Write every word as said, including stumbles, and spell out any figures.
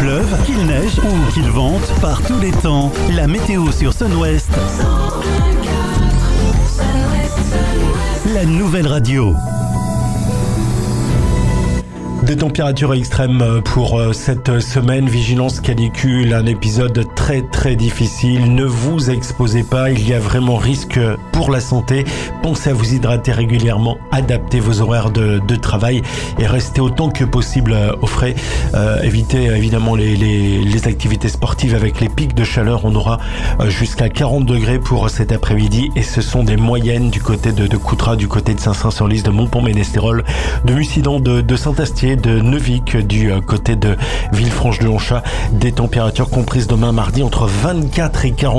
pleuve, qu'il neige ou qu'il vente, par tous les temps, la météo sur Sun West. La nouvelle radio. Des températures extrêmes pour cette semaine, vigilance canicule, un épisode très très difficile. Ne vous exposez pas, il y a vraiment risque pour la santé. Pensez à vous hydrater régulièrement, adaptez vos horaires de, de travail et restez autant que possible au frais. Euh, évitez évidemment les, les, les activités sportives avec les pics de chaleur. On aura jusqu'à quarante degrés pour cet après-midi et ce sont des moyennes du côté de, de Coutras, du côté de Saint-Saint-sur-Lys, de Montpont-Ménestérol, de Mussidan, de, de Saint-Astier, de Neuvic, du côté de Villefranche-de-Lonchat. Des températures comprises demain mardi entre vingt-quatre et quarante